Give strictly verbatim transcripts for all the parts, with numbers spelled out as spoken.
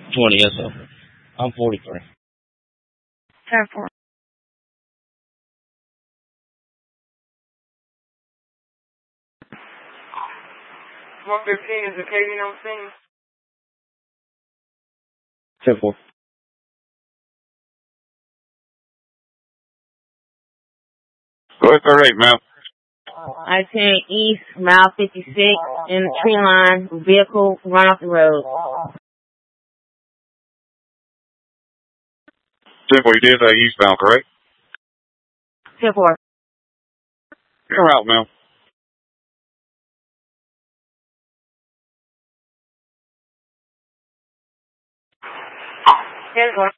twenty, yes, sir. I'm forty-three. ten four. one fifteen is the K V on scene. ten four. Go ahead, thirty-eight, ma'am. I ten East, mile fifty-six, in the tree line, vehicle run off the road. ten four, you did say eastbound, correct? ten four. You're out, ma'am. ten four.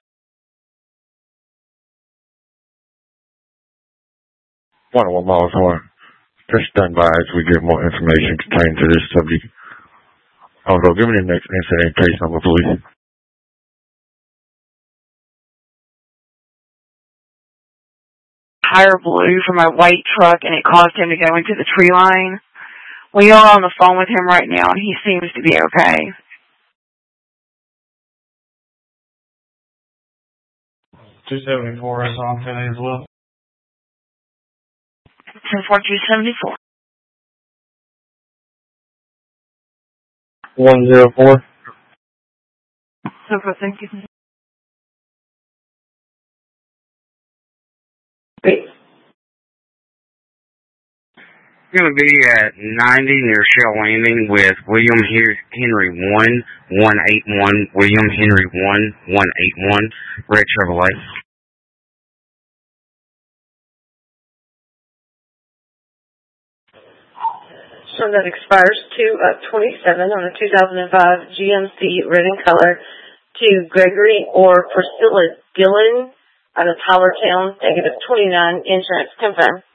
one oh one miles one. Just stand by as we get more information contained to this subject. Although, give me the next incident case number, please. Tire blew from a white truck and it caused him to go into the tree line. We are on the phone with him right now and he seems to be okay. two seventy-four is on today as well. ten four two seventy-four. one zero four. Super, thank you. Great. Going to be at ninety near Shell Landing with William Henry one one eight one, William Henry one one eight one, red Chevrolet. So that expires two of twenty-seven on a two thousand five G M C red in color to Gregory or Priscilla Dillon out of Tylertown, negative twenty-nine, insurance confirmed.